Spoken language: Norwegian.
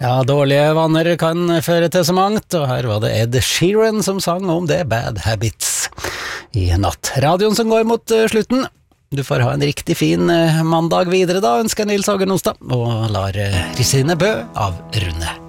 Ja, dårlige vaner kan føre til så mangt, og her var det Ed Sheeran som sang om det, Bad Habits, i natt. Radioen som går mot slutten. Du får ha en riktig fin mandag videre da, ønsker Nils Hagen Ostad, og lar Kristine Bø avrunde.